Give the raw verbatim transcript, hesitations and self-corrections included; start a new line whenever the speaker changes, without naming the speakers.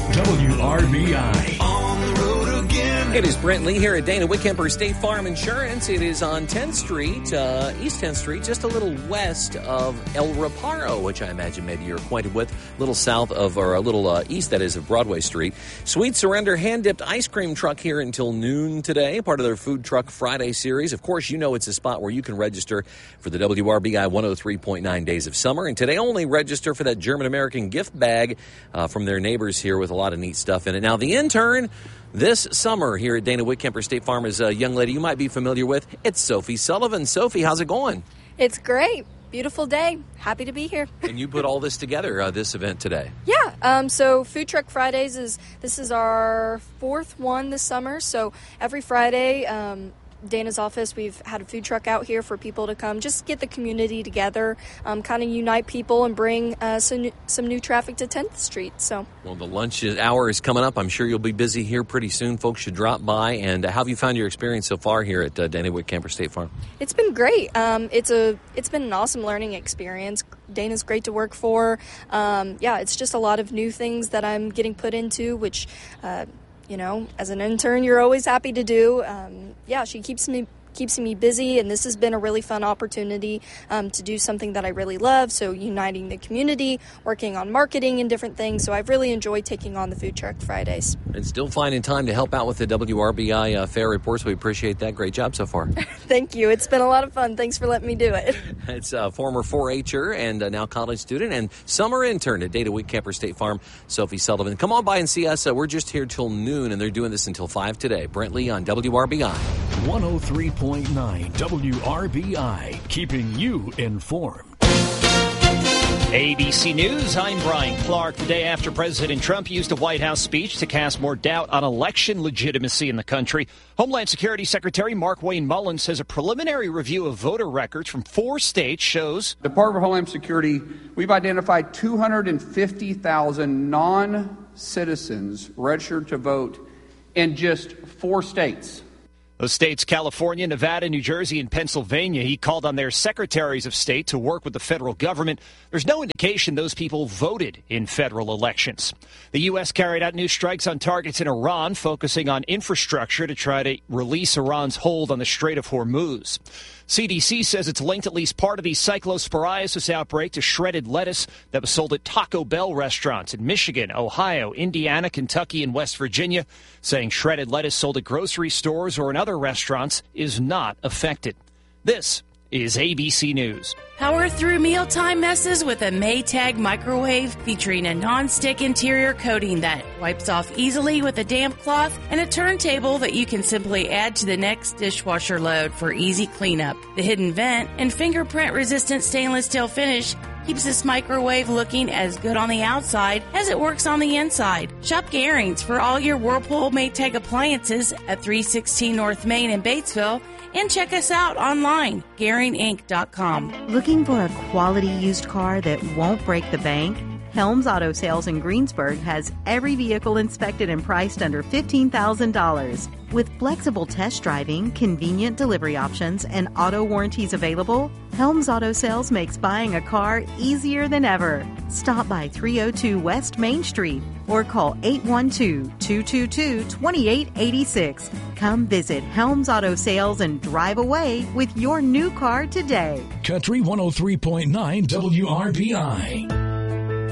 W R B I.
On the road again.
It is Brent Lee here at Dana Whitkemper State Farm Insurance. It is on tenth Street, uh, East tenth Street, just a little west of El Reparo, which I imagine maybe you're acquainted with, a little south of, or a little uh, east, that is, of Broadway Street. Sweet Surrender hand-dipped ice cream truck here until noon today, part of their Food Truck Friday series. Of course, you know it's a spot where you can register for the W R B I one oh three point nine Days of Summer. And today only register for that German-American gift bag uh, from their neighbors here with a lot of neat stuff in it. Now, the intern this summer here at Dana Whitkemper State Farm is a young lady you might be familiar with. It's Sophie Sullivan. Sophie, how's it going?
It's great. Beautiful day. Happy to be here.
And you put all this together, uh, this event today.
Yeah. Um, so Food Truck Fridays is, this is our fourth one this summer. So every Friday, um, Dana's office, we've had a food truck out here for people to come, just get the community together, um, kind of unite people and bring uh, some, new, some new traffic to tenth Street. So,
well, the lunch hour is coming up. I'm sure you'll be busy here pretty soon. Folks should drop by. And uh, how have you found your experience so far here at uh, Dana Whitkemper State Farm?
It's been great. Um, it's a it's been an awesome learning experience. Dana's great to work for. Um, yeah, it's just a lot of new things that I'm getting put into, which uh, you know, as an intern, you're always happy to do. Um, yeah, she keeps me keeps me busy, and this has been a really fun opportunity um, to do something that I really love, so uniting the community, working on marketing and different things. So I've really enjoyed taking on the Food Truck Fridays.
And still finding time to help out with the W R B I uh, Fair Reports. We appreciate that. Great job so far.
Thank you. It's been a lot of fun. Thanks for letting me do it.
It's a former four H-er and uh, now college student and summer intern at Dana Whitkemper State Farm, Sophie Sullivan. Come on by and see us. Uh, we're just here till noon, and they're doing this until five today. Brent Lee on W R B I.
one oh three point nine W R B I, keeping you informed.
A B C News, I'm Brian Clark. The day after President Trump used a White House speech to cast more doubt on election legitimacy in the country, Homeland Security Secretary Markwayne Mullin says a preliminary review of voter records from four states shows
Department of Homeland Security, we've identified two hundred fifty thousand non-citizens registered to vote in just four states.
Those states, California, Nevada, New Jersey, and Pennsylvania. He called on their secretaries of state to work with the federal government. There's no indication those people voted in federal elections. The U S carried out new strikes on targets in Iran, focusing on infrastructure to try to release Iran's hold on the Strait of Hormuz. C D C says it's linked at least part of the cyclosporiasis outbreak to shredded lettuce that was sold at Taco Bell restaurants in Michigan, Ohio, Indiana, Kentucky, and West Virginia, saying shredded lettuce sold at grocery stores or in other restaurants is not affected. This is A B C News.
Power through mealtime messes with a Maytag microwave featuring a non-stick interior coating that wipes off easily with a damp cloth and a turntable that you can simply add to the next dishwasher load for easy cleanup. The hidden vent and fingerprint-resistant stainless steel finish keeps this microwave looking as good on the outside as it works on the inside. Shop Garings for all your Whirlpool Maytag appliances at three sixteen North Main in Batesville, and check us out online, Garing Inc dot com.
Looking for a quality used car that won't break the bank? Helms Auto Sales in Greensburg has every vehicle inspected and priced under fifteen thousand dollars. With flexible test driving, convenient delivery options, and auto warranties available, Helms Auto Sales makes buying a car easier than ever. Stop by three oh two West Main Street or call eight one two, two two two, two eight eight six. Come visit Helms Auto Sales and drive away with your new car today.
Country one oh three point nine W R B I.